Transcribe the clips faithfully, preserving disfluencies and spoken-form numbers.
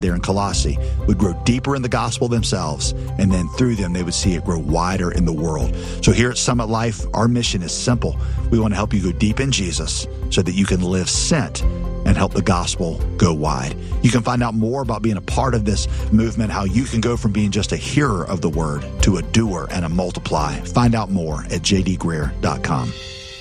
there in Colossae would grow deeper in the gospel themselves, and then through them they would see it grow wider in the world. So here at Summit Life, our mission is simple. We want to help you go deep in Jesus so that you can live sent and help the gospel go wide. You can find out more about being a part of this movement, how you can go from being just a hearer of the word to a doer and a multiply. Find out more at j d greer dot com.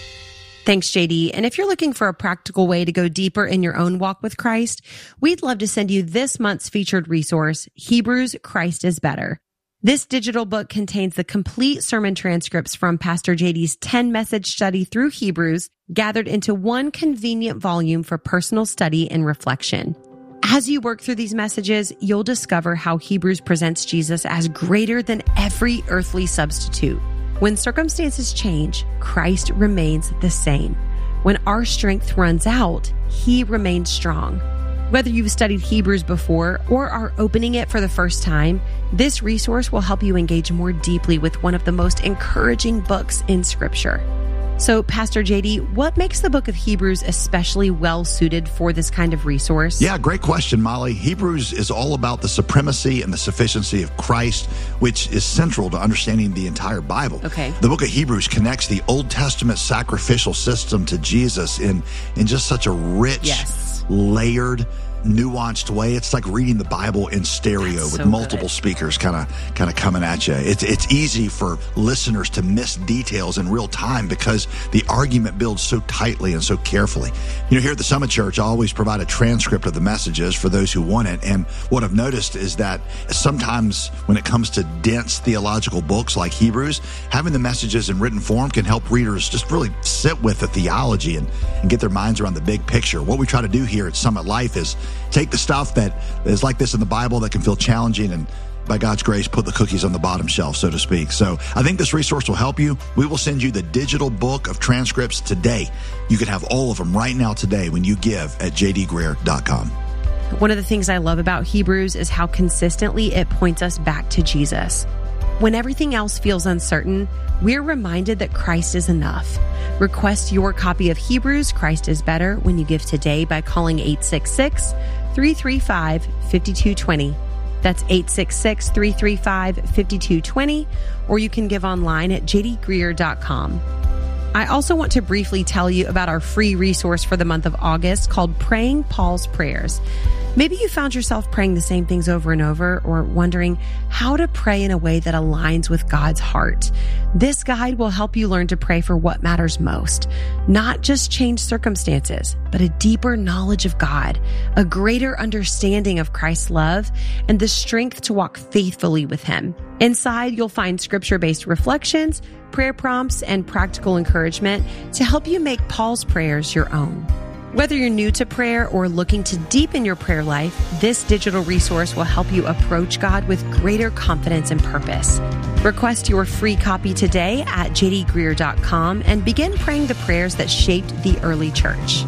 Thanks, J D. And if you're looking for a practical way to go deeper in your own walk with Christ, we'd love to send you this month's featured resource, Hebrews, Christ is Better. This digital book contains the complete sermon transcripts from Pastor J D's ten-message study through Hebrews, gathered into one convenient volume for personal study and reflection. As you work through these messages, you'll discover how Hebrews presents Jesus as greater than every earthly substitute. When circumstances change, Christ remains the same. When our strength runs out, He remains strong. Whether you've studied Hebrews before or are opening it for the first time, this resource will help you engage more deeply with one of the most encouraging books in Scripture. So, Pastor J D, what makes the book of Hebrews especially well-suited for this kind of resource? Yeah, great question, Molly. Hebrews is all about the supremacy and the sufficiency of Christ, which is central to understanding the entire Bible. Okay. The book of Hebrews connects the Old Testament sacrificial system to Jesus in, in just such a rich, yes. layered, nuanced way. It's like reading the Bible in stereo That's with so multiple good. speakers kind of kind of coming at you. It's it's easy for listeners to miss details in real time because the argument builds so tightly and so carefully. You know, here at the Summit Church, I always provide a transcript of the messages for those who want it. And what I've noticed is that sometimes when it comes to dense theological books like Hebrews, having the messages in written form can help readers just really sit with the theology and, and get their minds around the big picture. What we try to do here at Summit Life is take the stuff that is like this in the Bible that can feel challenging and, by God's grace, put the cookies on the bottom shelf, so to speak. So I think this resource will help you. We will send you the digital book of transcripts today. You can have all of them right now today when you give at j d greer dot com. One of the things I love about Hebrews is how consistently it points us back to Jesus. When everything else feels uncertain, we're reminded that Christ is enough. Request your copy of Hebrews, Christ is Better, when you give today by calling eight six six, three three five, five two two zero. That's eight six six, three three five, five two two zero, or you can give online at j d greer dot com. I also want to briefly tell you about our free resource for the month of August called Praying Paul's Prayers. Maybe you found yourself praying the same things over and over, or wondering how to pray in a way that aligns with God's heart. This guide will help you learn to pray for what matters most, not just change circumstances, but a deeper knowledge of God, a greater understanding of Christ's love, and the strength to walk faithfully with Him. Inside, you'll find scripture-based reflections, prayer prompts, and practical encouragement to help you make Paul's prayers your own. Whether you're new to prayer or looking to deepen your prayer life, this digital resource will help you approach God with greater confidence and purpose. Request your free copy today at j d greer dot com and begin praying the prayers that shaped the early church.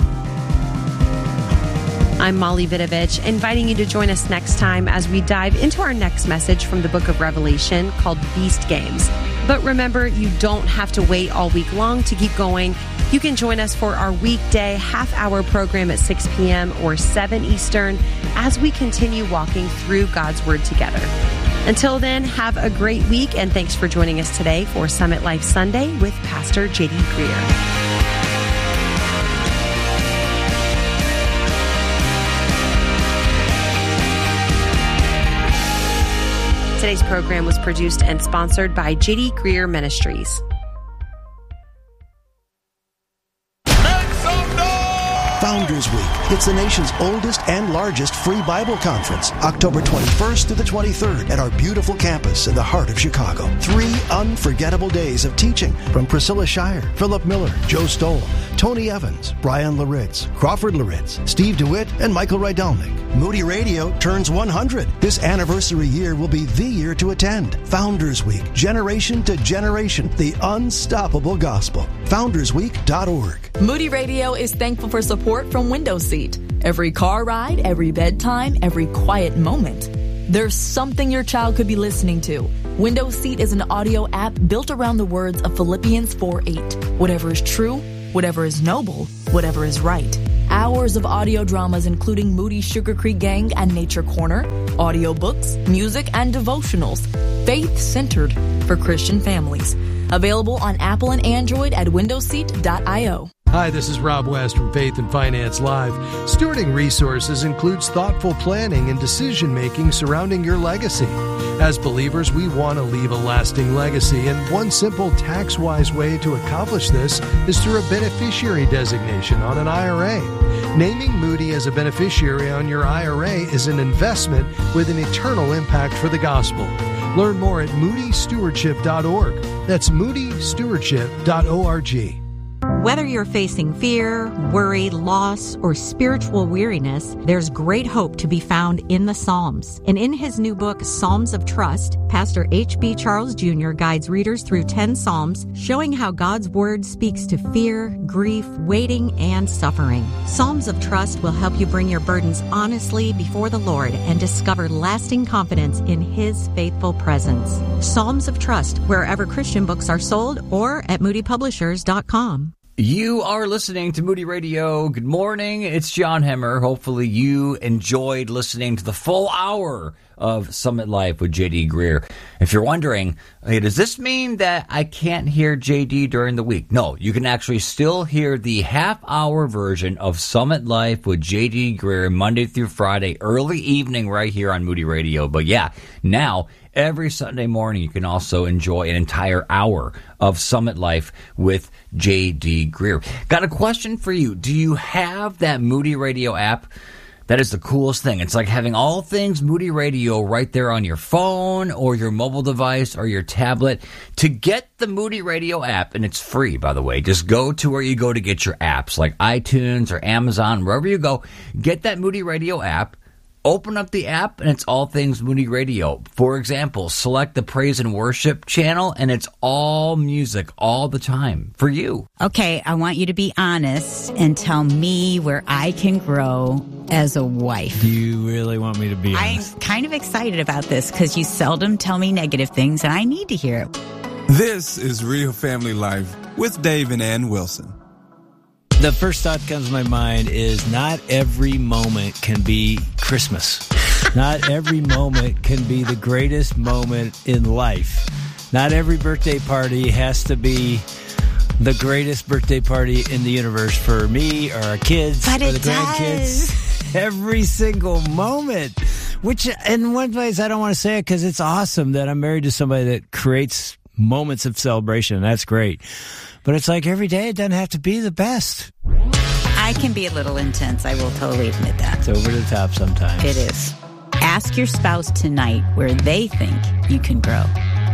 I'm Molly Vidovich, inviting you to join us next time as we dive into our next message from the book of Revelation called Beast Games. But remember, you don't have to wait all week long to keep going. You can join us for our weekday half-hour program at six p.m. or seven Eastern as we continue walking through God's Word together. Until then, have a great week, and thanks for joining us today for Summit Life Sunday with Pastor J D Greer. Today's program was produced and sponsored by J D Greer Ministries. Founders Week. It's the nation's oldest and largest free Bible conference, October twenty-first to the twenty-third at our beautiful campus in the heart of Chicago. Three unforgettable days of teaching from Priscilla Shire, Philip Miller, Joe Stoll, Tony Evans, Brian Laritz, Crawford Laritz, Steve DeWitt, and Michael Rydelnik. Moody Radio turns one hundred. This anniversary year will be the year to attend. Founders Week, generation to generation, the unstoppable gospel. founders week dot org. Moody Radio is thankful for support from Window Seat. Every car ride, every bedtime, every quiet moment. There's something your child could be listening to. Window Seat is an audio app built around the words of Philippians four eight. Whatever is true, whatever is noble, whatever is right. Hours of audio dramas including Moody Sugar Creek Gang and Nature Corner, audiobooks, music, and devotionals. Faith-centered for Christian families. Available on Apple and Android at windows seat dot io. Hi, this is Rob West from Faith and Finance Live. Stewarding resources includes thoughtful planning and decision-making surrounding your legacy. As believers, we want to leave a lasting legacy, and one simple tax-wise way to accomplish this is through a beneficiary designation on an I R A. Naming Moody as a beneficiary on your I R A is an investment with an eternal impact for the gospel. Learn more at moody stewardship dot org. That's moody stewardship dot org. Whether you're facing fear, worry, loss, or spiritual weariness, there's great hope to be found in the Psalms. And in his new book, Psalms of Trust, Pastor H B Charles Junior guides readers through ten Psalms, showing how God's Word speaks to fear, grief, waiting, and suffering. Psalms of Trust will help you bring your burdens honestly before the Lord and discover lasting confidence in His faithful presence. Psalms of Trust, wherever Christian books are sold, or at moody publishers dot com. You are listening to Moody Radio. Good morning. It's John Hemmer. Hopefully you enjoyed listening to the full hour of Summit Life with J D Greear. If you're wondering, hey, does this mean that I can't hear J D during the week? No, you can actually still hear the half-hour version of Summit Life with J D Greear Monday through Friday, early evening right here on Moody Radio. But yeah, now every Sunday morning, you can also enjoy an entire hour of Summit Life with J D Greear. Got a question for you. Do you have that Moody Radio app? That is the coolest thing. It's like having all things Moody Radio right there on your phone or your mobile device or your tablet. To get the Moody Radio app, and it's free, by the way, just go to where you go to get your apps, like iTunes or Amazon, wherever you go. Get that Moody Radio app. Open up the app, and it's all things Moody Radio. For example, select the Praise and Worship channel, and it's all music all the time for you. Okay, I want you to be honest and tell me where I can grow as a wife. Do you really want me to be honest? I'm kind of excited about this because you seldom tell me negative things, and I need to hear it. This is Real Family Life with Dave and Ann Wilson. The first thought that comes to my mind is not every moment can be Christmas. Not every moment can be the greatest moment in life. Not every birthday party has to be the greatest birthday party in the universe for me or our kids but or the it grandkids. Does. Every single moment. Which, in one place, I don't want to say it because it's awesome that I'm married to somebody that creates moments of celebration. That's great. But it's like every day it doesn't have to be the best. I can be a little intense. I will totally admit that. It's over the top sometimes. It is. Ask your spouse tonight where they think you can grow.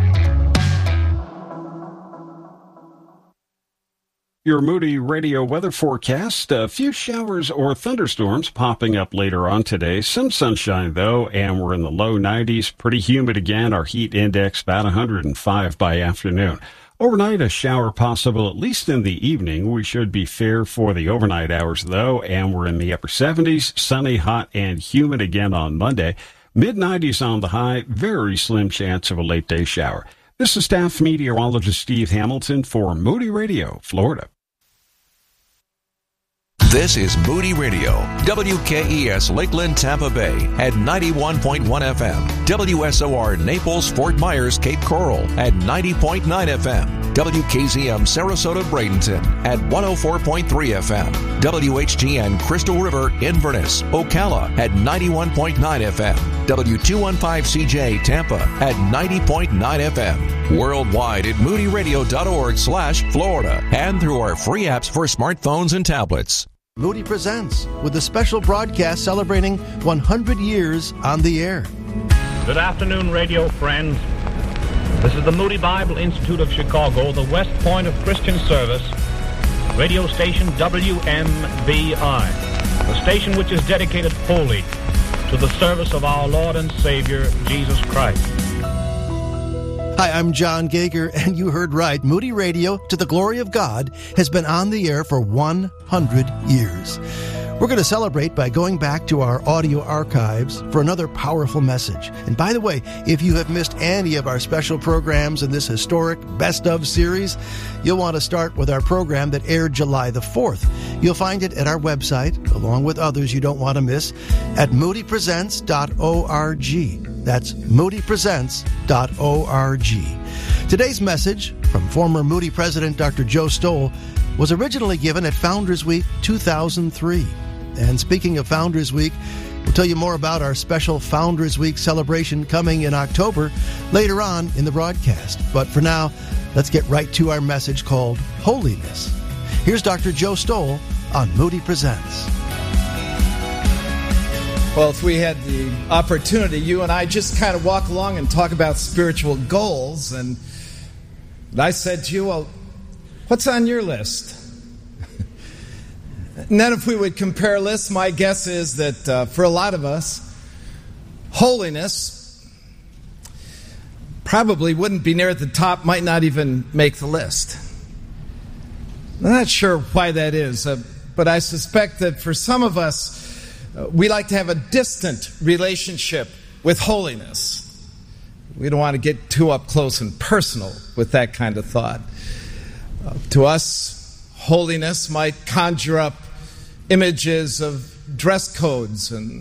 Your Moody Radio weather forecast, a few showers or thunderstorms popping up later on today. Some sunshine, though, and we're in the low nineties. Pretty humid again. Our heat index about one hundred five by afternoon. Overnight, a shower possible, at least in the evening. We should be fair for the overnight hours, though, and we're in the upper seventies. Sunny, hot, and humid again on Monday. mid nineties on the high. Very slim chance of a late-day shower. This is staff meteorologist Steve Hamilton for Moody Radio, Florida. This is Moody Radio, W K E S Lakeland, Tampa Bay at ninety-one point one F M, W S O R Naples, Fort Myers, Cape Coral at ninety point nine F M, W K Z M Sarasota, Bradenton at one oh four point three F M, W H G N Crystal River, Inverness, Ocala at ninety-one point nine F M, W two fifteen C J Tampa at ninety point nine F M, worldwide at moody radio dot org slash Florida, and through our free apps for smartphones and tablets. Moody Presents, with a special broadcast celebrating one hundred years on the air. Good afternoon, radio friends. This is the Moody Bible Institute of Chicago, the West Point of Christian Service, radio station W M B I, the station which is dedicated wholly to the service of our Lord and Savior, Jesus Christ. Hi, I'm John Gager, and you heard right. Moody Radio, to the glory of God, has been on the air for one hundred years. We're going to celebrate by going back to our audio archives for another powerful message. And by the way, if you have missed any of our special programs in this historic Best Of series, you'll want to start with our program that aired July the fourth. You'll find it at our website, along with others you don't want to miss, at moody presents dot org. That's moody presents dot org. Today's message from former Moody President Doctor Joe Stowell was originally given at Founders Week two thousand three. And speaking of Founders Week, we'll tell you more about our special Founders Week celebration coming in October later on in the broadcast. But for now, let's get right to our message called Holiness. Here's Doctor Joe Stowell on Moody Presents. Well, if we had the opportunity, you and I just kind of walk along and talk about spiritual goals, and I said to you, well, what's on your list? And then if we would compare lists, my guess is that uh, for a lot of us, holiness probably wouldn't be near at the top, might not even make the list. I'm not sure why that is, uh, but I suspect that for some of us, uh, we like to have a distant relationship with holiness. We don't want to get too up close and personal with that kind of thought. Uh, to us, holiness might conjure up images of dress codes and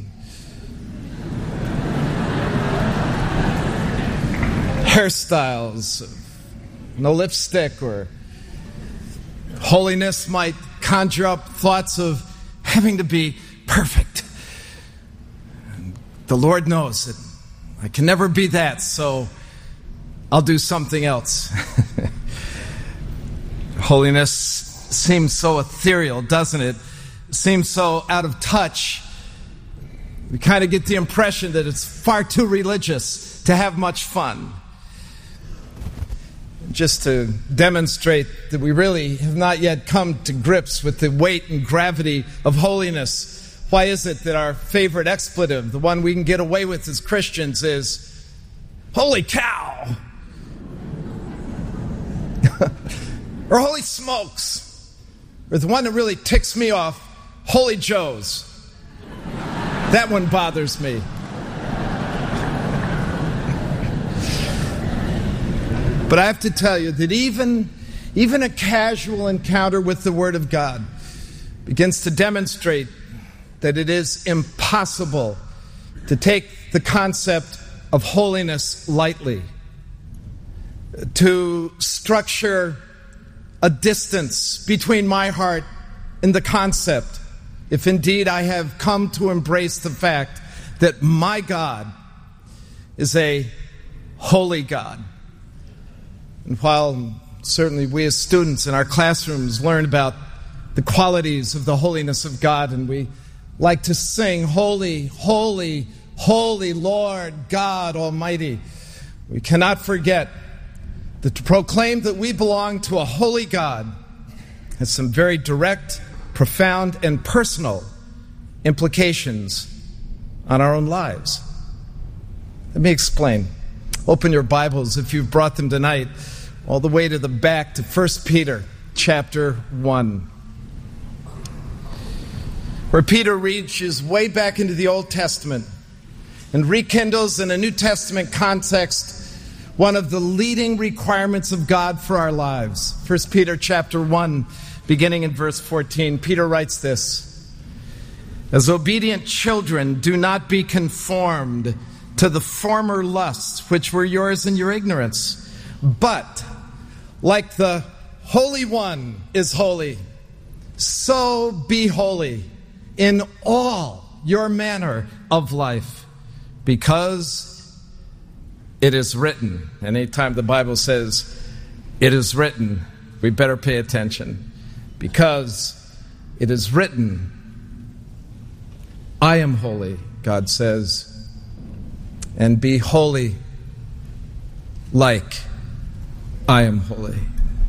hairstyles, no lipstick, or holiness might conjure up thoughts of having to be perfect. And the Lord knows that I can never be that, so I'll do something else. Holiness seems so ethereal, doesn't it? Seems so out of touch. We kind of get the impression that it's far too religious to have much fun. Just to demonstrate that we really have not yet come to grips with the weight and gravity of holiness, why is it that our favorite expletive, the one we can get away with as Christians, is holy cow? Or holy smokes? Or the one that really ticks me off, Holy Joes. That one bothers me. But I have to tell you that even, even a casual encounter with the Word of God begins to demonstrate that it is impossible to take the concept of holiness lightly, to structure a distance between my heart and the concept, if indeed I have come to embrace the fact that my God is a holy God. And while certainly we as students in our classrooms learn about the qualities of the holiness of God, and we like to sing, holy, holy, holy Lord God Almighty, we cannot forget that to proclaim that we belong to a holy God has some very direct, profound, and personal implications on our own lives. Let me explain. Open your Bibles, if you've brought them tonight, all the way to the back to First Peter chapter one, where Peter reaches way back into the Old Testament and rekindles in a New Testament context one of the leading requirements of God for our lives. First Peter chapter one, beginning in verse fourteen, Peter writes this: "As obedient children, do not be conformed to the former lusts which were yours in your ignorance, but like the Holy One is holy, so be holy in all your manner of life, because it is written." And anytime the Bible says it is written, we better pay attention. Because it is written, I am holy, God says, and be holy like I am holy.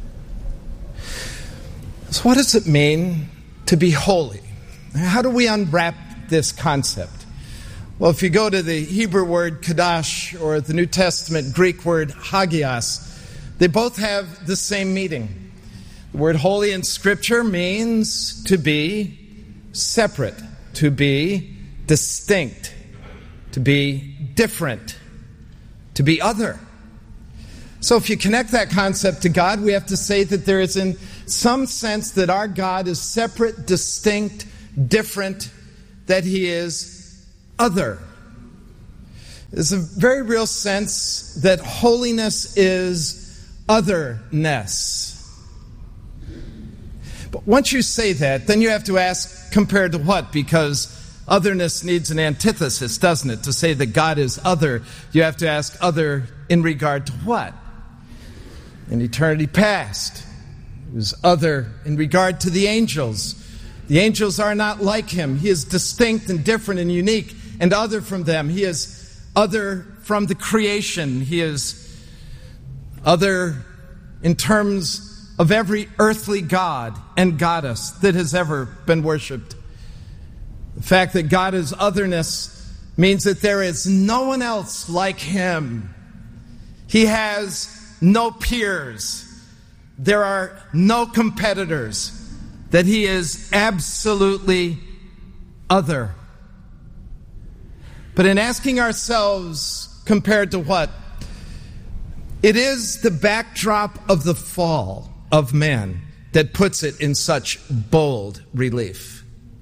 So what does it mean to be holy? How do we unwrap this concept? Well, if you go to the Hebrew word kadosh or the New Testament Greek word hagios, they both have the same meaning. The word holy in Scripture means to be separate, to be distinct, to be different, to be other. So if you connect that concept to God, we have to say that there is in some sense that our God is separate, distinct, different, that he is other. There's a very real sense that holiness is otherness. But once you say that, then you have to ask, compared to what? Because otherness needs an antithesis, doesn't it? To say that God is other, you have to ask other in regard to what? In eternity past, it was other in regard to the angels. The angels are not like him. He is distinct and different and unique and other from them. He is other from the creation. He is other in terms of every earthly god and goddess that has ever been worshipped. The fact that God is otherness means that there is no one else like him. He has no peers. There are no competitors. That he is absolutely other. But in asking ourselves, compared to what? It is the backdrop of the fall of man that puts it in such bold relief.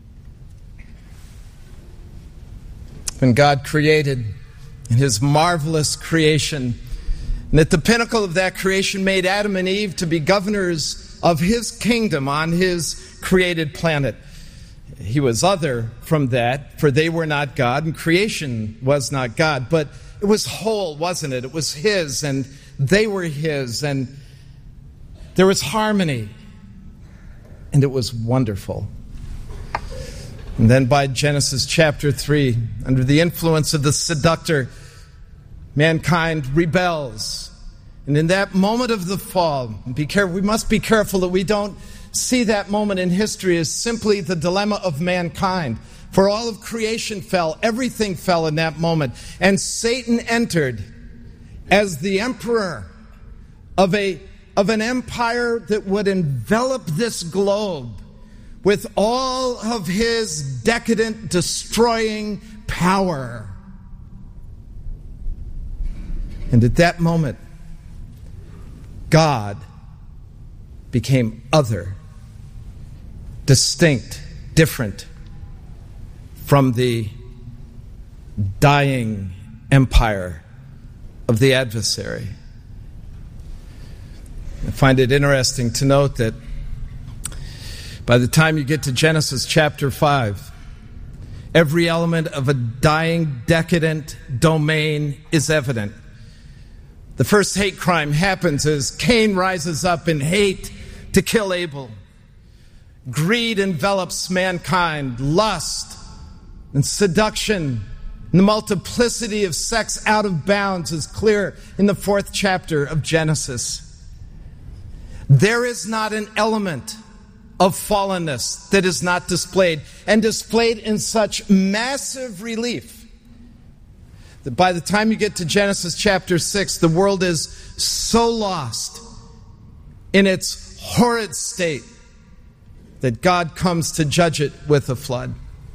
When God created in his marvelous creation, and at the pinnacle of that creation made Adam and Eve to be governors of his kingdom on his created planet. He was other from that, for they were not God, and creation was not God. But it was whole, wasn't it? It was his, and they were his, and there was harmony, and it was wonderful. And then by Genesis chapter three, under the influence of the seductor, mankind rebels. And in that moment of the fall, be careful, we must be careful that we don't see that moment in history as simply the dilemma of mankind. For all of creation fell, everything fell in that moment. And Satan entered as the emperor of a of an empire that would envelop this globe with all of his decadent, destroying power. And at that moment, God became other, distinct, different from the dying empire of the adversary. I find it interesting to note that by the time you get to Genesis chapter five, every element of a dying, decadent domain is evident. The first hate crime happens as Cain rises up in hate to kill Abel. Greed envelops mankind, lust and seduction, and the multiplicity of sex out of bounds is clear in the fourth chapter of Genesis. There is not an element of fallenness that is not displayed, and displayed in such massive relief that by the time you get to Genesis chapter six, the world is so lost in its horrid state that God comes to judge it with a flood.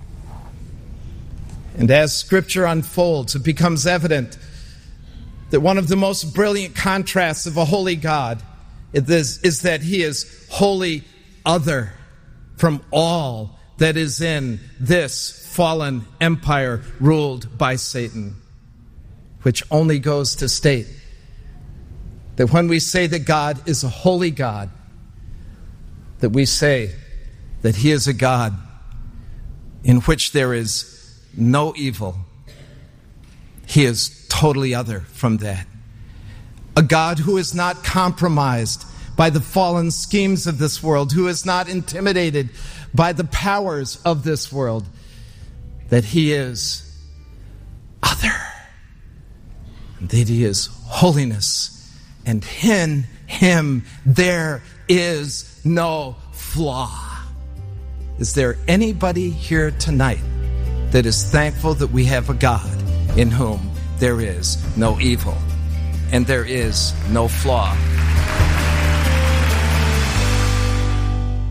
And as Scripture unfolds, it becomes evident that one of the most brilliant contrasts of a holy God is, is that he is wholly other from all that is in this fallen empire ruled by Satan. Which only goes to state that when we say that God is a holy God, that we say that he is a God in which there is no evil. He is totally other from that. A God who is not compromised by the fallen schemes of this world, who is not intimidated by the powers of this world, that he is other. That he is holiness, and in him there is no flaw. Is there anybody here tonight that is thankful that we have a God in whom there is no evil and there is no flaw?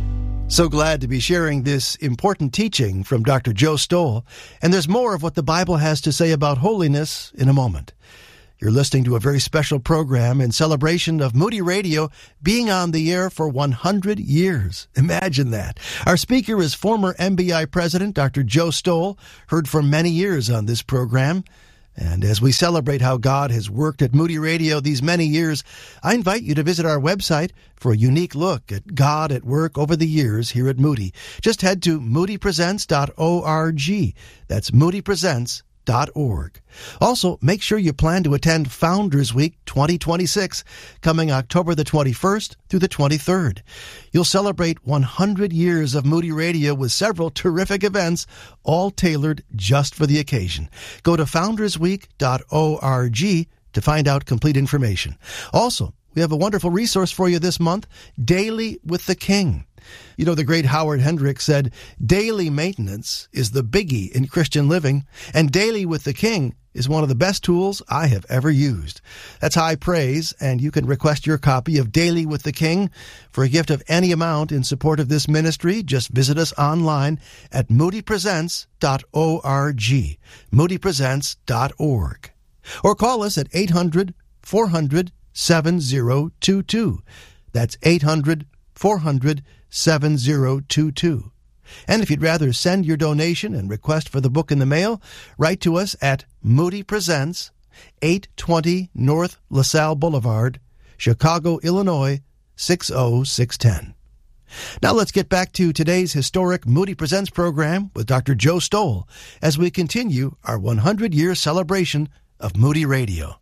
So glad to be sharing this important teaching from Doctor Joe Stowell, and there's more of what the Bible has to say about holiness in a moment. You're listening to a very special program in celebration of Moody Radio being on the air for one hundred years. Imagine that. Our speaker is former M B I President Doctor Joe Stowell, heard for many years on this program. And as we celebrate how God has worked at Moody Radio these many years, I invite you to visit our website for a unique look at God at work over the years here at Moody. Just head to moody presents dot org. That's moody presents dot org. Also, make sure you plan to attend Founders Week twenty twenty-six, coming October the twenty-first through the twenty-third. You'll celebrate one hundred years of Moody Radio with several terrific events, all tailored just for the occasion. Go to founders week dot org to find out complete information. Also, we have a wonderful resource for you this month, Daily with the King. You know, the great Howard Hendricks said, daily maintenance is the biggie in Christian living, and Daily with the King is one of the best tools I have ever used. That's high praise, and you can request your copy of Daily with the King for a gift of any amount in support of this ministry. Just visit us online at moody presents dot org, moody presents dot org. Or call us at eight hundred, four hundred, seven zero two two. That's eight hundred, four hundred, seven zero two two. And if you'd rather send your donation and request for the book in the mail, write to us at Moody Presents, eight twenty North LaSalle Boulevard, Chicago, Illinois, six oh six one oh. Now let's get back to today's historic Moody Presents program with Doctor Joe Stowell as we continue our one hundred year celebration of Moody Radio.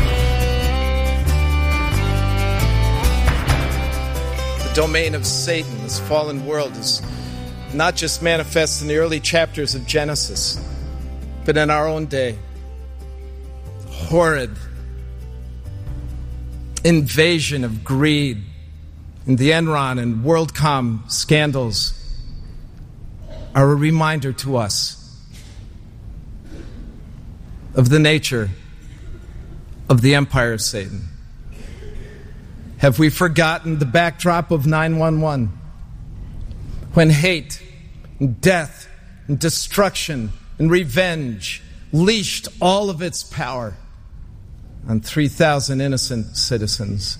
The domain of Satan, this fallen world, is not just manifest in the early chapters of Genesis, but in our own day. Horrid invasion of greed in the Enron and WorldCom scandals are a reminder to us of the nature of the empire of Satan. Have we forgotten the backdrop of nine one one? When hate and death and destruction and revenge leashed all of its power on three thousand innocent citizens.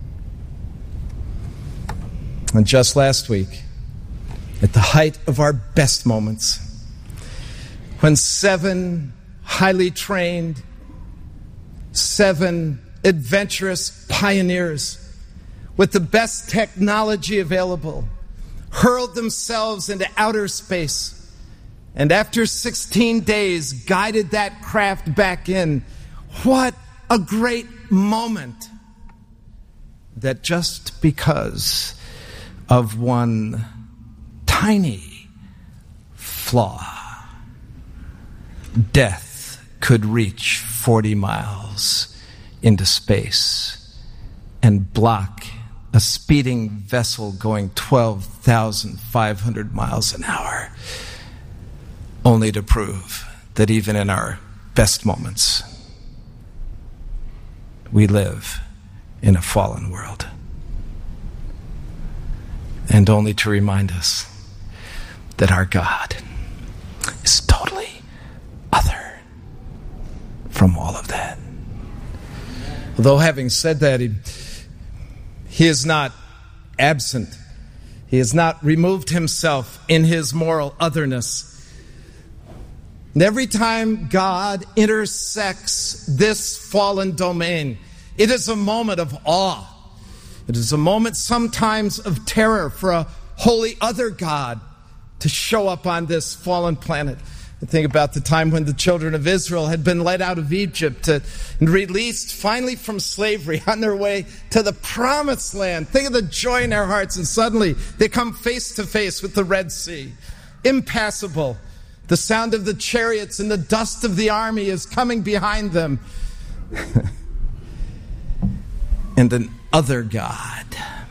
And just last week, at the height of our best moments, when seven highly trained, seven adventurous pioneers with the best technology available hurled themselves into outer space, and after sixteen days guided that craft back in. What a great moment that just because of one tiny flaw, death could reach forty miles into space and block a speeding vessel going twelve thousand five hundred miles an hour, only to prove that even in our best moments, we live in a fallen world. And only to remind us that our God is totally other from all of that. Although having said that, he, he is not absent. He has not removed himself in his moral otherness. And every time God intersects this fallen domain, it is a moment of awe. It is a moment sometimes of terror for a holy other God to show up on this fallen planet. I think about the time when the children of Israel had been led out of Egypt to, and released finally from slavery on their way to the promised land. Think of the joy in their hearts, and suddenly they come face to face with the Red Sea. Impassable. The sound of the chariots and the dust of the army is coming behind them. And an other God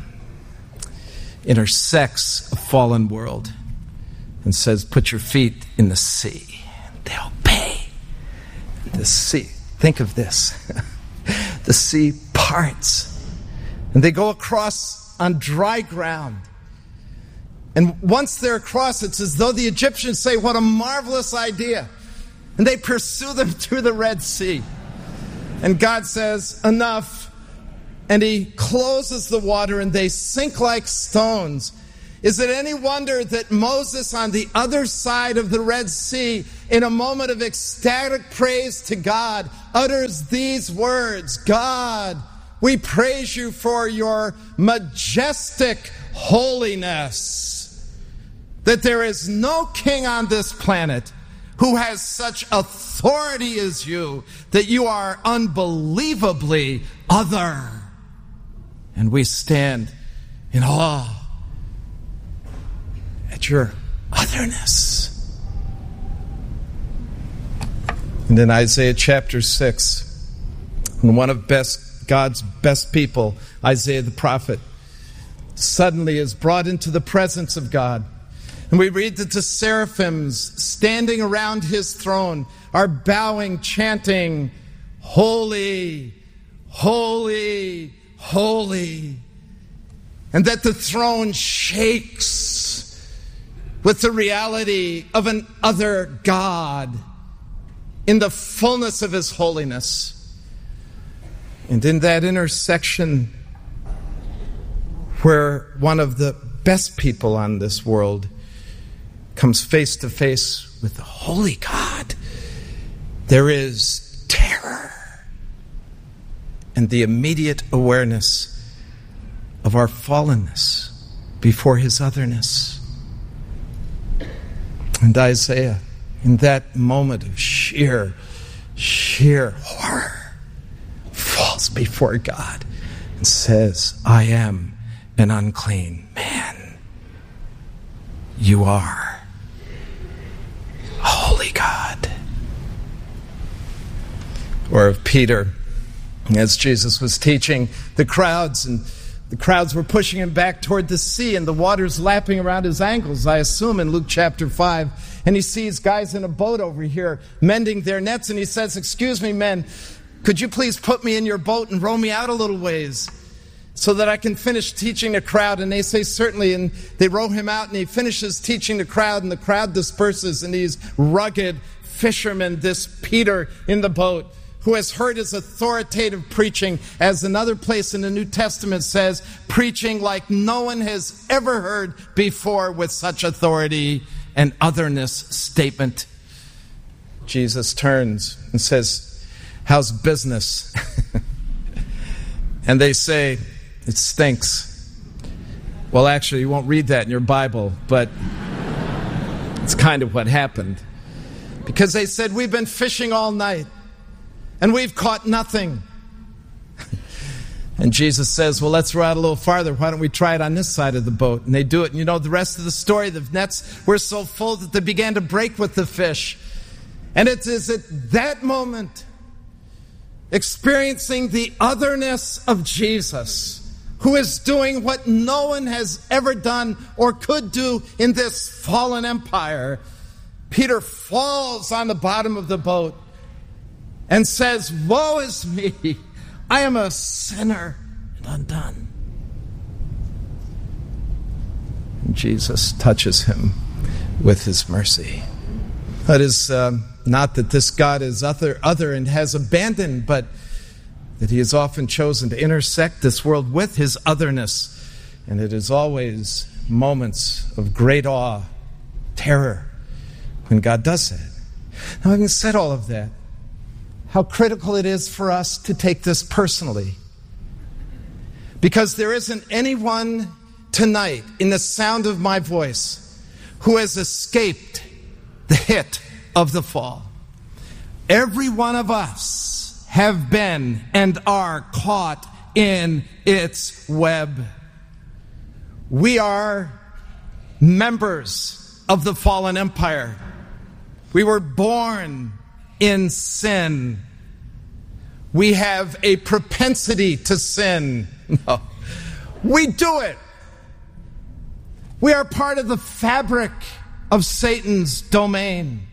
intersects a fallen world and says, put your feet in the sea. They obey. The sea, think of this. The sea parts. And they go across on dry ground. And once they're across, it's as though the Egyptians say, what a marvelous idea. And they pursue them through the Red Sea. And God says, enough. And he closes the water and they sink like stones. Is it any wonder that Moses on the other side of the Red Sea, in a moment of ecstatic praise to God, utters these words, God, we praise you for your majestic holiness. That there is no king on this planet who has such authority as you, that you are unbelievably other. And we stand in awe at your otherness. And in Isaiah chapter six, when one of best God's best people, Isaiah the prophet, suddenly is brought into the presence of God, and we read that the seraphims standing around his throne are bowing, chanting, holy, holy, holy. And that the throne shakes with the reality of an other God in the fullness of his holiness. And in that intersection where one of the best people on this world comes face to face with the holy God, there is terror and the immediate awareness of our fallenness before his otherness. And Isaiah, in that moment of sheer, sheer horror, falls before God and says, I am an unclean man. You are a holy God. Or of Peter, as Jesus was teaching the crowds, and the crowds were pushing him back toward the sea, and the water's lapping around his ankles, I assume, in Luke chapter five. And he sees guys in a boat over here mending their nets, and he says, excuse me, men, could you please put me in your boat and row me out a little ways so that I can finish teaching the crowd? And they say, certainly. And they row him out, and he finishes teaching the crowd, and the crowd disperses, and these rugged fishermen, this Peter in the boat, who has heard his authoritative preaching, as another place in the New Testament says, preaching like no one has ever heard before with such authority and otherness statement. Jesus turns and says, how's business? And they say, it stinks. Well, actually, you won't read that in your Bible, but it's kind of what happened. Because they said, we've been fishing all night, and we've caught nothing. And Jesus says, well, let's row out a little farther. Why don't we try it on this side of the boat? And they do it. And you know the rest of the story. The nets were so full that they began to break with the fish. And it is at that moment, experiencing the otherness of Jesus, who is doing what no one has ever done or could do in this fallen empire, Peter falls on the bottom of the boat and says, woe is me, I am a sinner and undone. And Jesus touches him with his mercy. That is um, not that this God is other, other and has abandoned, but that he has often chosen to intersect this world with his otherness. And it is always moments of great awe, terror, when God does that. Now, having said all of that, how critical it is for us to take this personally. Because there isn't anyone tonight in the sound of my voice who has escaped the hit of the fall. Every one of us have been and are caught in its web. We are members of the fallen empire. We were born in sin. We have a propensity to sin. No. We do it. We are part of the fabric of Satan's domain.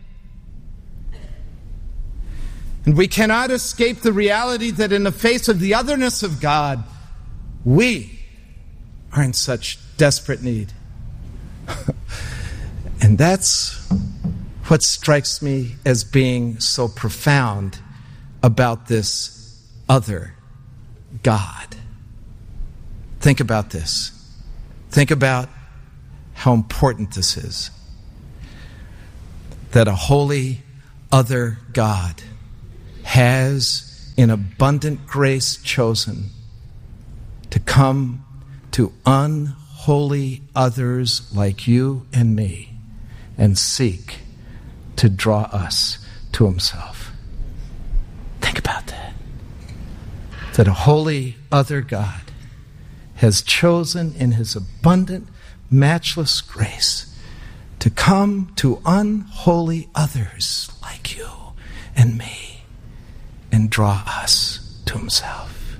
And we cannot escape the reality that in the face of the otherness of God, we are in such desperate need. And that's what strikes me as being so profound about this other God. Think about this. Think about how important this is. That a holy other God has in abundant grace chosen to come to unholy others like you and me and seek to draw us to himself. Think about that. That a holy other God has chosen in his abundant, matchless grace to come to unholy others like you and me and draw us to himself.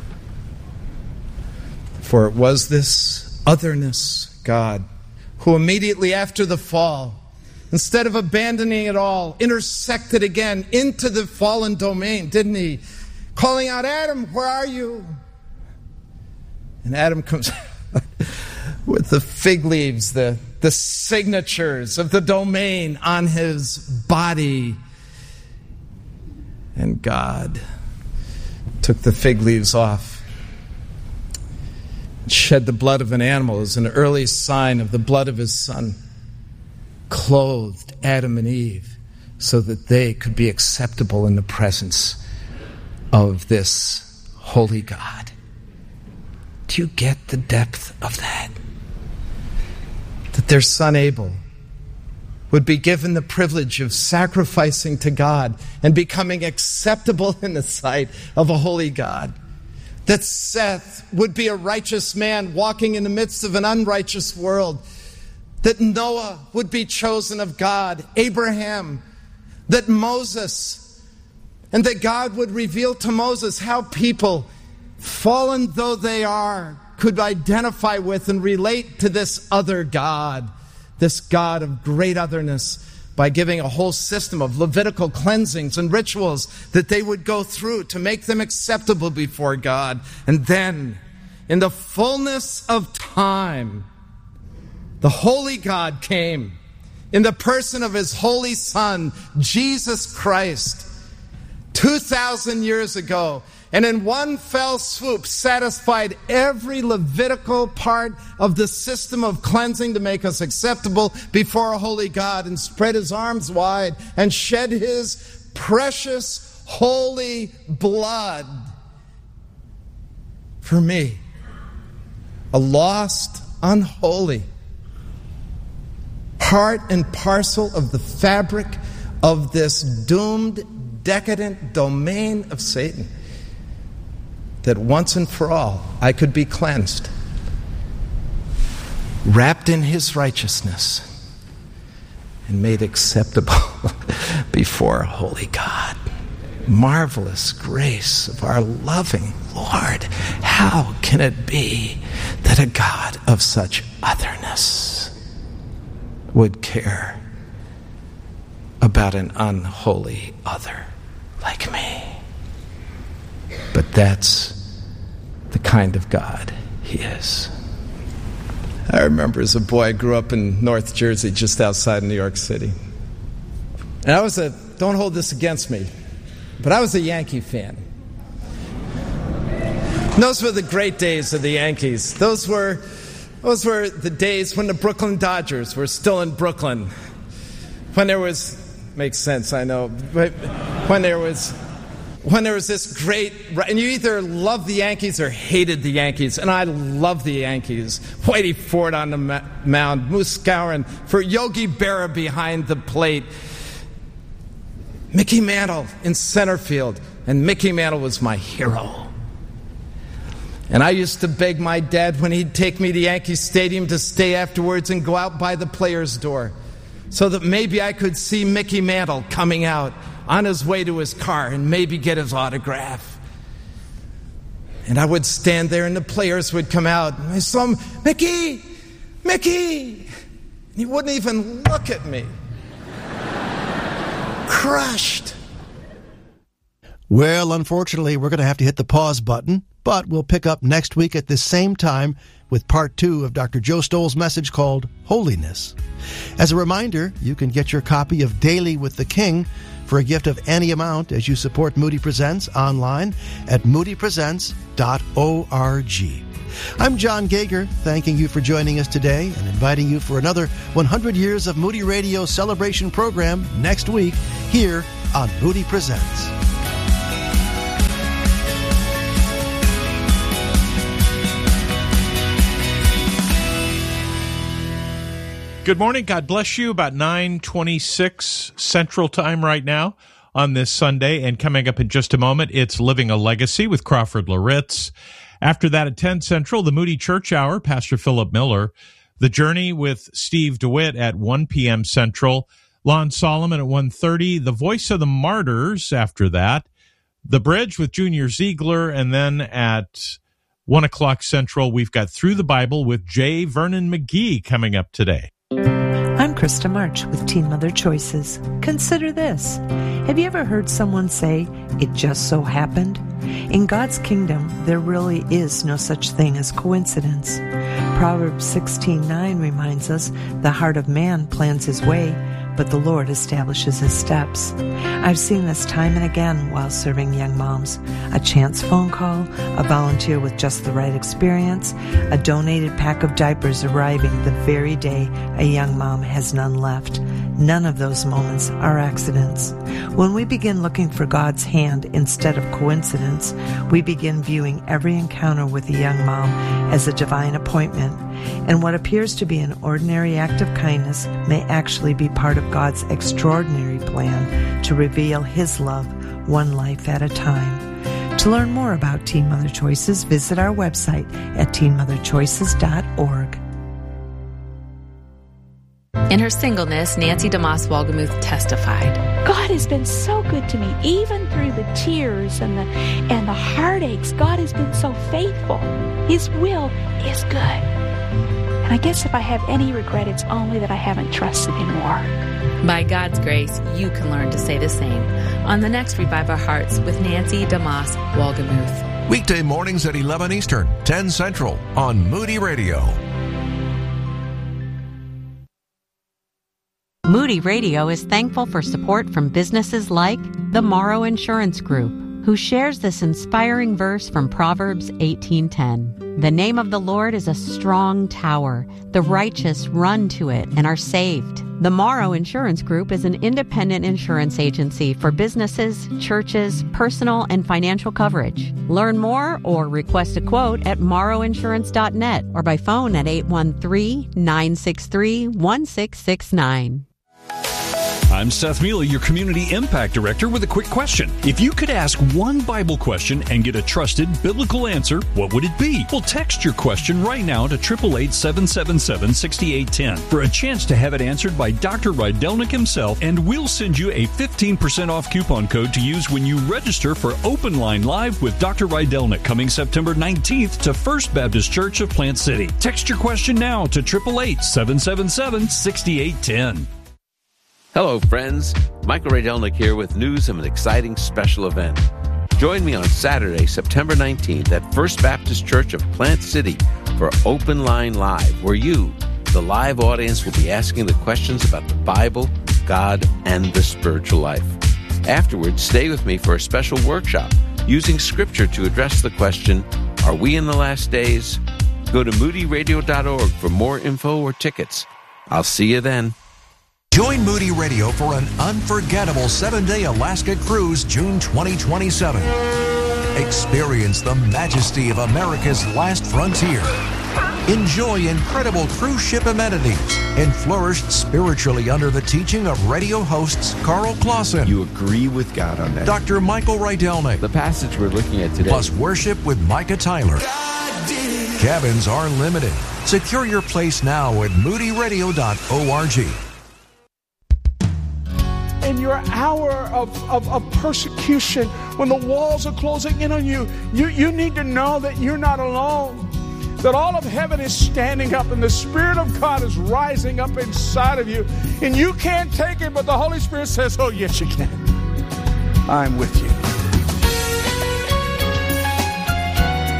For it was this otherness God who immediately after the fall, instead of abandoning it all, intersected again into the fallen domain, didn't he? Calling out, Adam, where are you? And Adam comes with the fig leaves, the, the signatures of the domain on his body. And God took the fig leaves off, shed the blood of an animal as an early sign of the blood of his son, clothed Adam and Eve so that they could be acceptable in the presence of this holy God. Do you get the depth of that? That their son Abel would be given the privilege of sacrificing to God and becoming acceptable in the sight of a holy God. That Seth would be a righteous man walking in the midst of an unrighteous world. That Noah would be chosen of God, Abraham, that Moses, and that God would reveal to Moses how people, fallen though they are, could identify with and relate to this other God, this God of great otherness, by giving a whole system of Levitical cleansings and rituals that they would go through to make them acceptable before God. And then, in the fullness of time, the holy God came in the person of his holy Son, Jesus Christ, two thousand years ago, and in one fell swoop satisfied every Levitical part of the system of cleansing to make us acceptable before a holy God, and spread his arms wide and shed his precious holy blood for me, a lost, unholy, part and parcel of the fabric of this doomed, decadent domain of Satan, that once and for all I could be cleansed, wrapped in his righteousness, and made acceptable before a holy God. Marvelous grace of our loving Lord. How can it be that a God of such otherness would care about an unholy other like me? But that's the kind of God he is. I remember as a boy, I grew up in North Jersey, just outside New York City. And I was a, don't hold this against me, but I was a Yankee fan. And those were the great days of the Yankees. Those were, those were the days when the Brooklyn Dodgers were still in Brooklyn. When there was, makes sense, I know, but when there was... When there was this great, and you either loved the Yankees or hated the Yankees, and I loved the Yankees. Whitey Ford on the mound, Moose Skowron, for Yogi Berra behind the plate, Mickey Mantle in center field, and Mickey Mantle was my hero. And I used to beg my dad when he'd take me to Yankee Stadium to stay afterwards and go out by the player's door, so that maybe I could see Mickey Mantle coming out on his way to his car and maybe get his autograph. And I would stand there and the players would come out and I saw him, Mickey, Mickey. He wouldn't even look at me. Crushed. Well, unfortunately, we're going to have to hit the pause button but we'll pick up next week at the same time with part two of Doctor Joe Stoll's message called Holiness. As a reminder, you can get your copy of Daily with the King for a gift of any amount as you support Moody Presents online at moody presents dot org. I'm John Gager, thanking you for joining us today and inviting you for another one hundred years of Moody Radio celebration program next week here on Moody Presents. Good morning. God bless you. About nine twenty-six Central Time right now on this Sunday. And coming up in just a moment, it's Living a Legacy with Crawford Loritz. After that at ten Central, the Moody Church Hour, Pastor Philip Miller. The Journey with Steve DeWitt at one p.m. Central. Lon Solomon at one thirty. The Voice of the Martyrs after that. The Bridge with Junior Ziegler. And then at one o'clock Central, we've got Through the Bible with J. Vernon McGee coming up today. I'm Krista March with Teen Mother Choices. Consider this. Have you ever heard someone say, "It just so happened"? In God's kingdom, there really is no such thing as coincidence. Proverbs sixteen nine reminds us, "The heart of man plans his way, but the Lord establishes his steps." I've seen this time and again while serving young moms. A chance phone call, a volunteer with just the right experience, a donated pack of diapers arriving the very day a young mom has none left. None of those moments are accidents. When we begin looking for God's hand instead of coincidence, we begin viewing every encounter with a young mom as a divine appointment. And what appears to be an ordinary act of kindness may actually be part of God's extraordinary plan to reveal His love one life at a time. To learn more about Teen Mother Choices, visit our website at teen mother choices dot org. In her singleness, Nancy DeMoss Wolgemuth testified, God has been so good to me, even through the tears and the and the heartaches. God has been so faithful. His will is good. And I guess if I have any regret, it's only that I haven't trusted Him more. By God's grace, you can learn to say the same on the next Revive Our Hearts with Nancy DeMoss Wolgemuth. Weekday mornings at eleven Eastern, ten Central on Moody Radio. Moody Radio is thankful for support from businesses like the Morrow Insurance Group, who shares this inspiring verse from Proverbs eighteen ten. The name of the Lord is a strong tower. The righteous run to it and are saved. The Morrow Insurance Group is an independent insurance agency for businesses, churches, personal, and financial coverage. Learn more or request a quote at morrow insurance dot net or by phone at eight one three, nine six three, one six six nine. I'm Seth Mealy, your Community Impact Director, with a quick question. If you could ask one Bible question and get a trusted biblical answer, what would it be? Well, text your question right now to eight eight eight, seven seven seven, six eight one zero for a chance to have it answered by Doctor Rydelnik himself, and we'll send you a fifteen percent off coupon code to use when you register for Open Line Live with Doctor Rydelnik coming September nineteenth to First Baptist Church of Plant City. Text your question now to eight eight eight, seven seven seven, six eight one zero. Hello, friends. Michael Rydelnik here with news of an exciting special event. Join me on Saturday, September nineteenth at First Baptist Church of Plant City for Open Line Live, where you, the live audience, will be asking the questions about the Bible, God, and the spiritual life. Afterwards, stay with me for a special workshop using Scripture to address the question, are we in the last days? Go to moody radio dot org for more info or tickets. I'll see you then. Join Moody Radio for an unforgettable seven-day Alaska cruise June twenty twenty-seven. Experience the majesty of America's last frontier. Enjoy incredible cruise ship amenities and flourish spiritually under the teaching of radio hosts Carl Clausen. You agree with God on that. Doctor Michael Rydelnik. The passage we're looking at today. Plus worship with Micah Tyler. Cabins are limited. Secure your place now at moody radio dot org. In your hour of, of, of persecution, when the walls are closing in on you, you, you need to know that you're not alone. That all of heaven is standing up and the Spirit of God is rising up inside of you. And you can't take it, but the Holy Spirit says, oh, yes, you can. I'm with you.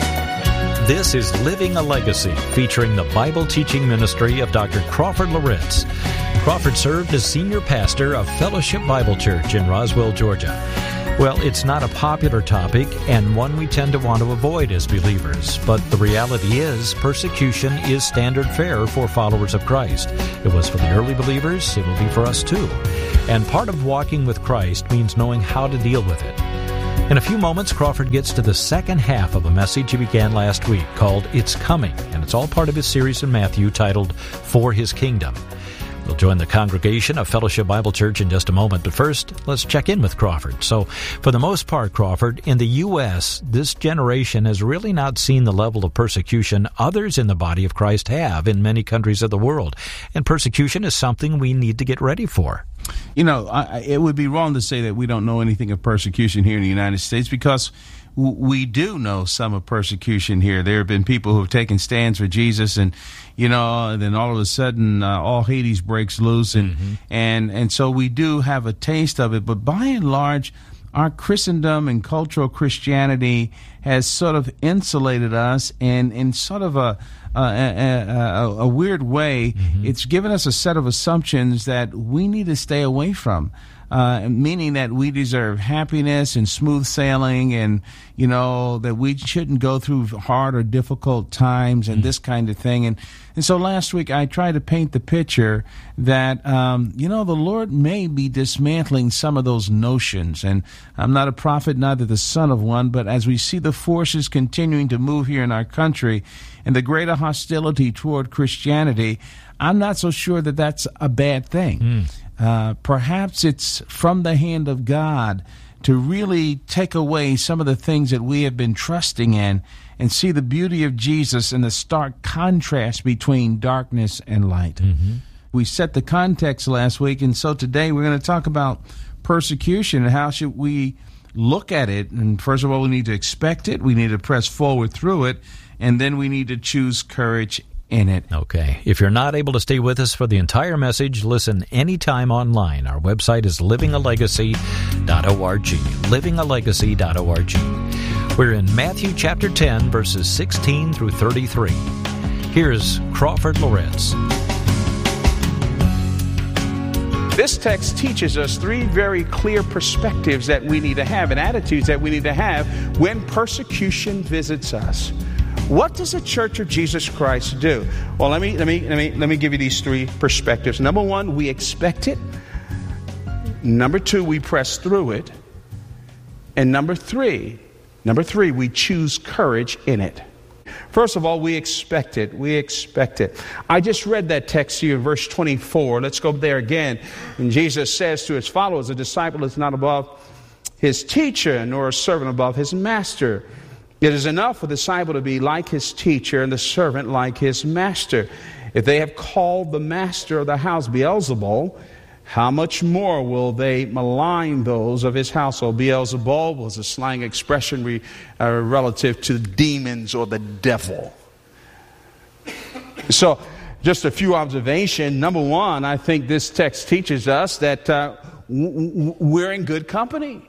This is Living a Legacy, featuring the Bible teaching ministry of Doctor Crawford Loritts. Crawford served as senior pastor of Fellowship Bible Church in Roswell, Georgia. Well, it's not a popular topic and one we tend to want to avoid as believers, but the reality is persecution is standard fare for followers of Christ. It was for the early believers, it will be for us too. And part of walking with Christ means knowing how to deal with it. In a few moments, Crawford gets to the second half of a message he began last week called It's Coming, and it's all part of his series in Matthew titled For His Kingdom. We'll join the congregation of Fellowship Bible Church in just a moment, but first, let's check in with Crawford. So, for the most part, Crawford, in the U S, this generation has really not seen the level of persecution others in the body of Christ have in many countries of the world, and persecution is something we need to get ready for. You know, I, it would be wrong to say that we don't know anything of persecution here in the United States, because w- we do know some of persecution here. There have been people who have taken stands for Jesus, and you know, and then all of a sudden, uh, all Hades breaks loose, and mm-hmm. and and so we do have a taste of it. But by and large, our Christendom and cultural Christianity has sort of insulated us, and in sort of a Uh, a, a, a weird way, mm-hmm. it's given us a set of assumptions that we need to stay away from, uh, meaning that we deserve happiness and smooth sailing, and, you know, that we shouldn't go through hard or difficult times and mm-hmm. this kind of thing. And, and so last week I tried to paint the picture that, um, you know, the Lord may be dismantling some of those notions. And I'm not a prophet, neither the son of one, but as we see the forces continuing to move here in our country, and the greater hostility toward Christianity, I'm not so sure that that's a bad thing. Mm. Uh, perhaps it's from the hand of God to really take away some of the things that we have been trusting in and see the beauty of Jesus and the stark contrast between darkness and light. Mm-hmm. We set the context last week, and so today we're going to talk about persecution and how should we look at it. And first of all, we need to expect it. We need to press forward through it. And then we need to choose courage in it. Okay. If you're not able to stay with us for the entire message, listen anytime online. Our website is living a legacy dot org. living a legacy dot org. We're in Matthew chapter ten, verses sixteen through thirty-three. Here's Crawford Loritts. This text teaches us three very clear perspectives that we need to have and attitudes that we need to have when persecution visits us. What does the Church of Jesus Christ do? Well, let me let me let me let me give you these three perspectives. Number one, we expect it. Number two, we press through it. And number three, number three, we choose courage in it. First of all, we expect it. We expect it. I just read that text to you in verse twenty-four. Let's go there again. And Jesus says to his followers, a disciple is not above his teacher, nor a servant above his master. It is enough for the disciple to be like his teacher and the servant like his master. If they have called the master of the house Beelzebul, how much more will they malign those of his household? Beelzebul was a slang expression re, uh, relative to demons or the devil. So, just a few observations. Number one, I think this text teaches us that uh, w- w- we're in good company.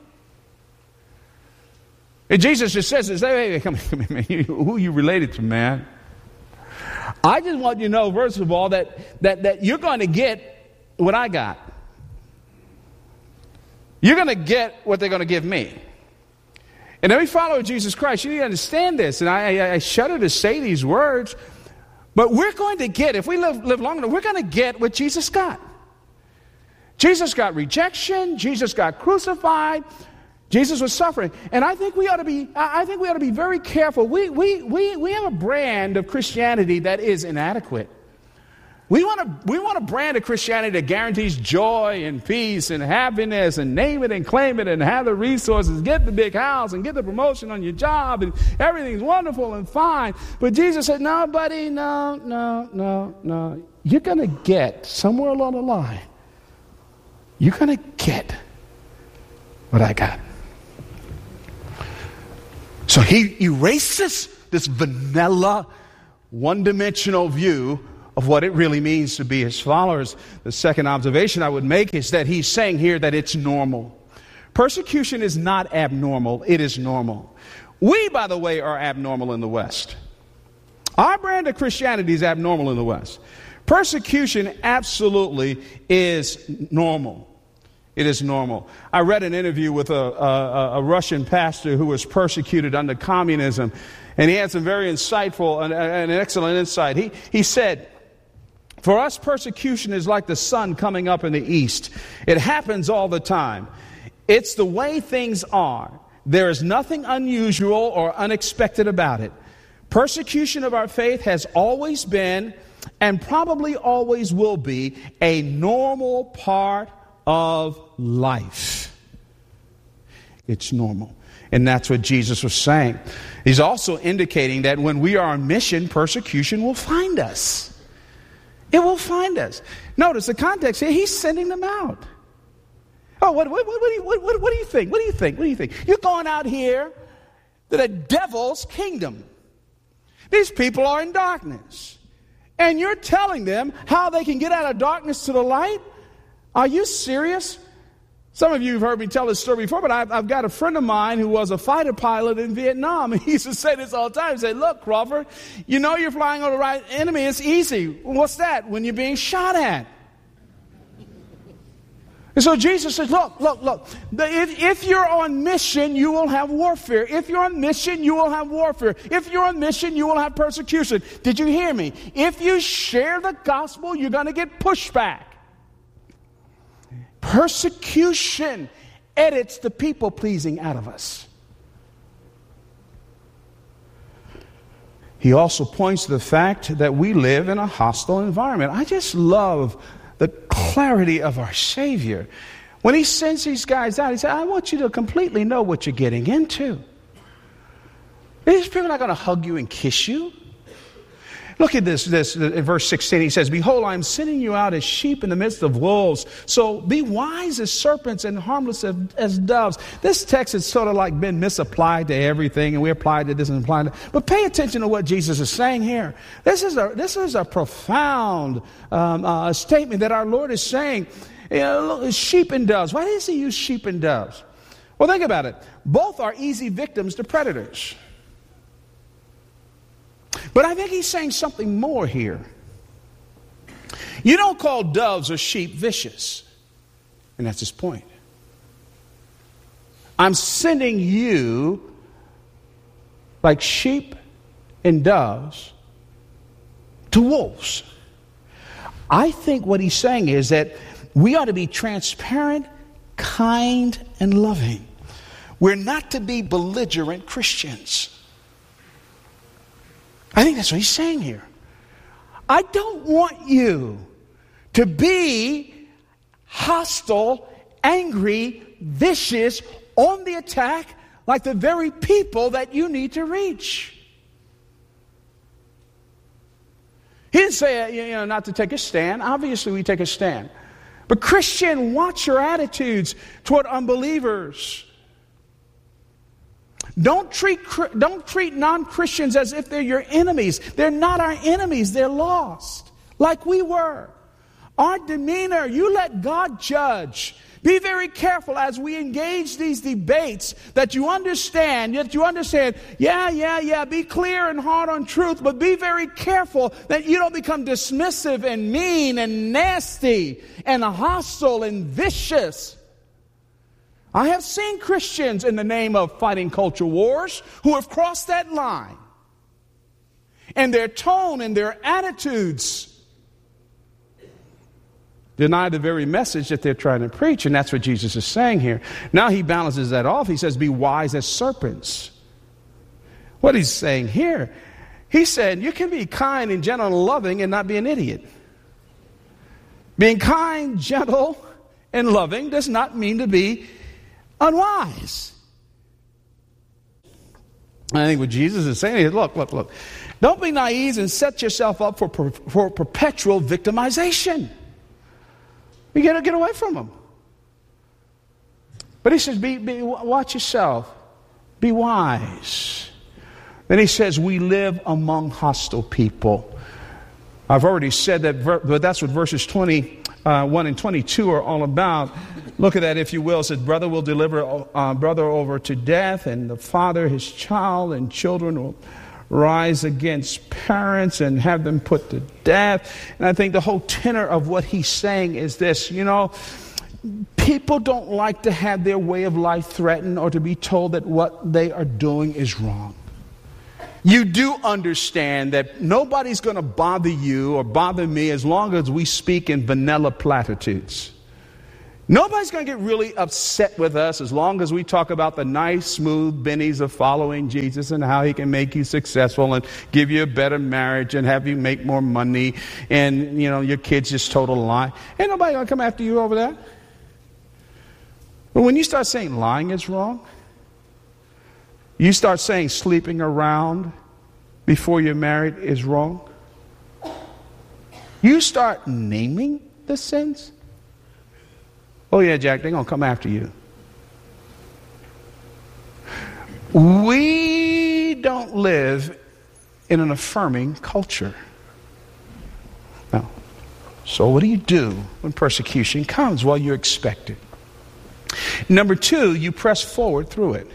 And Jesus just says, hey, hey, come here, man. Who are you related to, man? I just want you to know, first of all, that, that, that you're going to get what I got. You're going to get what they're going to give me. And every follower of Jesus Christ, you need to understand this. And I, I, I shudder to say these words, but we're going to get, if we live, live long enough, we're going to get what Jesus got. Jesus got rejection. Jesus got crucified. Jesus was suffering. And I think we ought to be, I think we ought to be very careful. We, we, we, we have a brand of Christianity that is inadequate. We want to, we want a brand of Christianity that guarantees joy and peace and happiness and name it and claim it and have the resources, get the big house and get the promotion on your job and everything's wonderful and fine. But Jesus said, no, buddy, no, no, no, no. You're going to get somewhere along the line. You're going to get what I got. So he erases this vanilla, one-dimensional view of what it really means to be his followers. The second observation I would make is that he's saying here that it's normal. Persecution is not abnormal, it is normal. We, by the way, are abnormal in the West. Our brand of Christianity is abnormal in the West. Persecution absolutely is normal. It is normal. I read an interview with a, a, a Russian pastor who was persecuted under communism, and he had some very insightful and, and excellent insight. He, he said, for us, persecution is like the sun coming up in the east. It happens all the time. It's the way things are. There is nothing unusual or unexpected about it. Persecution of our faith has always been, and probably always will be, a normal part of life. It's normal. And that's what Jesus was saying. He's also indicating that when we are on mission, persecution will find us. It will find us. Notice the context here, he's sending them out. Oh, what, what, what, what, do you, what, what, what do you think? What do you think? What do you think? You're going out here to the devil's kingdom. These people are in darkness. And you're telling them how they can get out of darkness to the light? Are you serious? Some of you have heard me tell this story before, but I've, I've got a friend of mine who was a fighter pilot in Vietnam. He used to say this all the time. He said, look, Crawford, you know you're flying over the right enemy. It's easy. What's that? When you're being shot at. And so Jesus says, look, look, look. If, if you're on mission, you will have warfare. If you're on mission, you will have warfare. If you're on mission, you will have persecution. Did you hear me? If you share the gospel, you're going to get pushback. Persecution edits the people-pleasing out of us. He also points to the fact that we live in a hostile environment. I just love the clarity of our Savior. When he sends these guys out, he said, I want you to completely know what you're getting into. These people are not going to hug you and kiss you. Look at this, this in verse sixteen. He says, behold, I am sending you out as sheep in the midst of wolves. So be wise as serpents and harmless as, as doves. This text has sort of like been misapplied to everything, and we applied to this and applied to that. But pay attention to what Jesus is saying here. This is a, this is a profound um, uh, statement that our Lord is saying. You know, sheep and doves. Why does he use sheep and doves? Well, think about it. Both are easy victims to predators. But I think he's saying something more here. You don't call doves or sheep vicious. And that's his point. I'm sending you like sheep and doves to wolves. I think what he's saying is that we ought to be transparent, kind, and loving. We're not to be belligerent Christians. I think that's what he's saying here. I don't want you to be hostile, angry, vicious, on the attack, like the very people that you need to reach. He didn't say, you know, not to take a stand. Obviously, we take a stand. But Christian, watch your attitudes toward unbelievers. Don't treat, don't treat non-Christians as if they're your enemies. They're not our enemies. They're lost, like we were. Our demeanor, you let God judge. Be very careful as we engage these debates that you understand, that you understand, yeah, yeah, yeah, be clear and hard on truth, but be very careful that you don't become dismissive and mean and nasty and hostile and vicious. I have seen Christians in the name of fighting culture wars who have crossed that line. And their tone and their attitudes deny the very message that they're trying to preach. And that's what Jesus is saying here. Now he balances that off. He says, be wise as serpents. What he's saying here, he said, you can be kind and gentle and loving and not be an idiot. Being kind, gentle, and loving does not mean to be unwise. I think what Jesus is saying is, look, look, look. Don't be naive and set yourself up for, for perpetual victimization. You got to get away from them. But he says, be, be, watch yourself. Be wise. Then he says, we live among hostile people. I've already said that, but that's what verses twenty-one and twenty-two are all about. Look at that, if you will. It says, brother will deliver uh, brother over to death, and the father his child, and children will rise against parents and have them put to death. And I think the whole tenor of what he's saying is this, you know, people don't like to have their way of life threatened or to be told that what they are doing is wrong. You do understand that nobody's going to bother you or bother me as long as we speak in vanilla platitudes. Nobody's going to get really upset with us as long as we talk about the nice, smooth bennies of following Jesus and how he can make you successful and give you a better marriage and have you make more money and, you know, your kids just total lie. Ain't nobody going to come after you over that. But when you start saying lying is wrong, you start saying sleeping around before you're married is wrong, you start naming the sins. Oh yeah, Jack, they're going to come after you. We don't live in an affirming culture. Now, so what do you do when persecution comes? Well, you expect it. Number two, you press forward through it.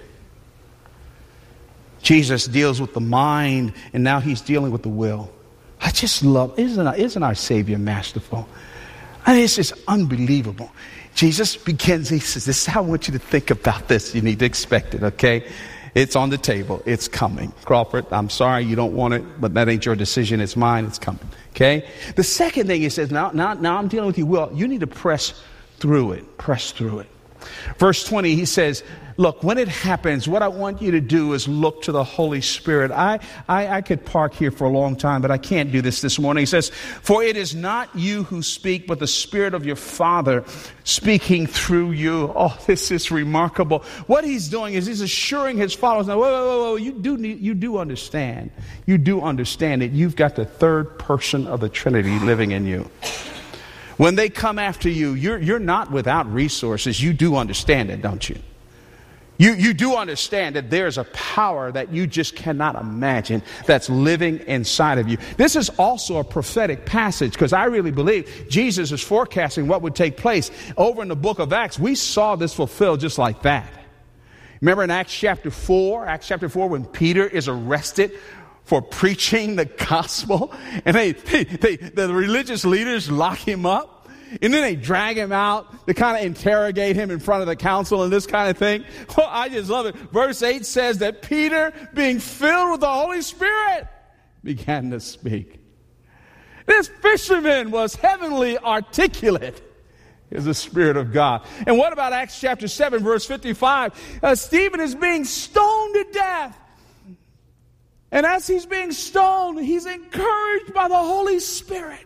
Jesus deals with the mind, and now he's dealing with the will. I just love, isn't our, isn't our Savior masterful? I mean, it's just unbelievable. Jesus begins, he says, this is how I want you to think about this. You need to expect it, okay? It's on the table. It's coming. Crawford, I'm sorry you don't want it, but that ain't your decision. It's mine. It's coming, okay? The second thing he says, now, now, now I'm dealing with your will. You need to press through it. Press through it. Verse twenty, he says, look, when it happens, what I want you to do is look to the Holy Spirit. I, I, I could park here for a long time, but I can't do this this morning. He says, for it is not you who speak, but the Spirit of your Father speaking through you. Oh, this is remarkable. What he's doing is he's assuring his followers, now, whoa, whoa, whoa, whoa, you do, need, you do understand. You do understand it. You've got the third person of the Trinity living in you. When they come after you, you're, you're not without resources. You do understand it, don't you? You, you do understand that there's a power that you just cannot imagine that's living inside of you. This is also a prophetic passage because I really believe Jesus is forecasting what would take place. Over in the book of Acts, we saw this fulfilled just like that. Remember in Acts chapter four, Acts chapter four, when Peter is arrested for preaching the gospel, and they, they, they, the religious leaders lock him up, and then they drag him out to kind of interrogate him in front of the council and this kind of thing. Well, I just love it. Verse eight says that Peter, being filled with the Holy Spirit, began to speak. This fisherman was heavenly articulate as the Spirit of God. And what about Acts chapter seven, verse fifty-five? Uh, Stephen is being stoned to death. And as he's being stoned, he's encouraged by the Holy Spirit.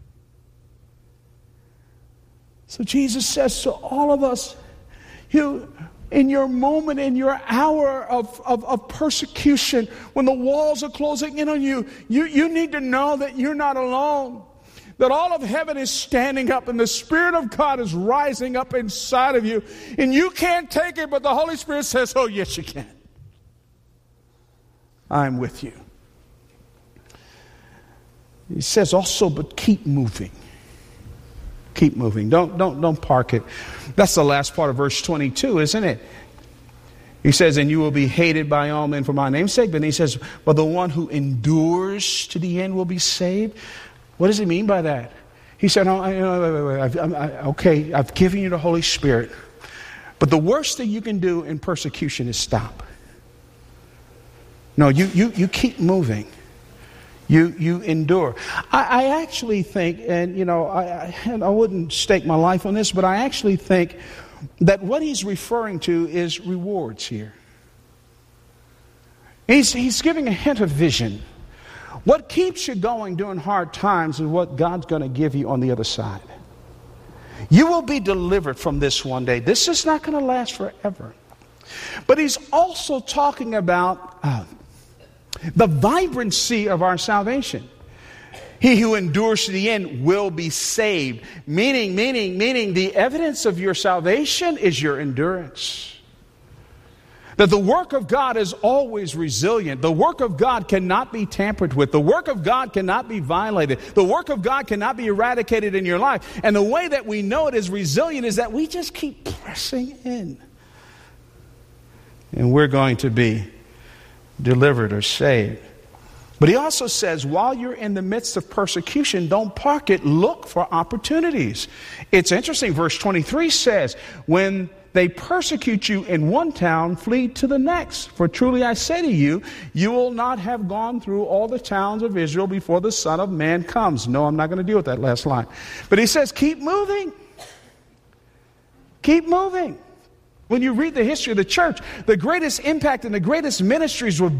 So Jesus says to all of us, you, in your moment, in your hour of, of, of persecution, when the walls are closing in on you, you, you need to know that you're not alone. That all of heaven is standing up and the Spirit of God is rising up inside of you. And you can't take it, but the Holy Spirit says, oh, yes, you can. I'm with you. He says also, but keep moving. Keep moving. Don't, don't, don't park it. That's the last part of verse twenty-two, isn't it? He says, and you will be hated by all men for my name's sake. But he says, but the one who endures to the end will be saved. What does he mean by that? He said, oh, I, wait, wait, wait. I've, I, okay, I've given you the Holy Spirit. But the worst thing you can do in persecution is stop. No, you, you, you keep moving. You, you endure. I, I actually think, and you know, I, I, I wouldn't stake my life on this, but I actually think that what he's referring to is rewards here. He's, he's giving a hint of vision. What keeps you going during hard times is what God's going to give you on the other side. You will be delivered from this one day. This is not going to last forever. But he's also talking about uh, the vibrancy of our salvation. He who endures to the end will be saved. Meaning, meaning, meaning the evidence of your salvation is your endurance. That the work of God is always resilient. The work of God cannot be tampered with. The work of God cannot be violated. The work of God cannot be eradicated in your life. And the way that we know it is resilient is that we just keep pressing in. And we're going to be delivered or saved. But he also says, while you're in the midst of persecution, don't park it. Look for opportunities. It's interesting. Verse twenty-three says, when they persecute you in one town, flee to the next. For truly I say to you, you will not have gone through all the towns of Israel before the Son of Man comes. No, I'm not going to deal with that last line. But he says, keep moving. Keep moving. When you read the history of the church, the greatest impact and the greatest ministries were